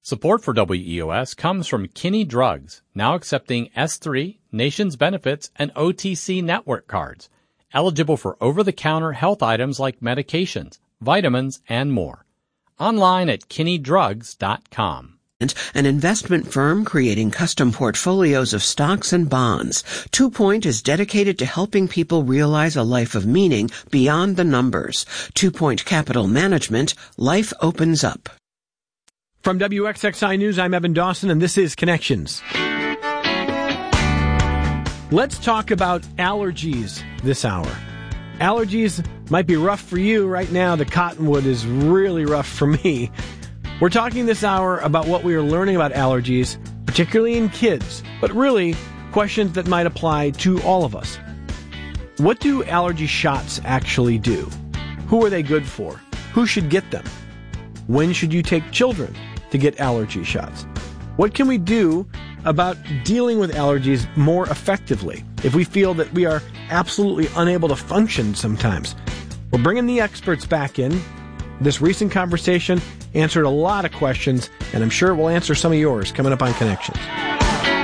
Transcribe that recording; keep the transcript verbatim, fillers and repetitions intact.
Support for W E O S comes from Kinney Drugs, now accepting S three, Nations Benefits, and O T C network cards. Eligible for over-the-counter health items like medications, vitamins, and more. Online at kinney drugs dot com. An investment firm creating custom portfolios of stocks and bonds. Two Point is dedicated to helping people realize a life of meaning beyond the numbers. Two Point Capital Management. Life opens up. From W X X I News, I'm Evan Dawson, and this is Connections. Let's talk about allergies this hour. Allergies might be rough for you right now. The cottonwood is really rough for me. We're talking this hour about what we are learning about allergies, particularly in kids, but really questions that might apply to all of us. What do allergy shots actually do? Who are they good for? Who should get them? When should you take children to get allergy shots? What can we do about dealing with allergies more effectively if we feel that we are absolutely unable to function sometimes? We're bringing the experts back in. This recent conversation answered a lot of questions, and I'm sure it will answer some of yours coming up on Connections.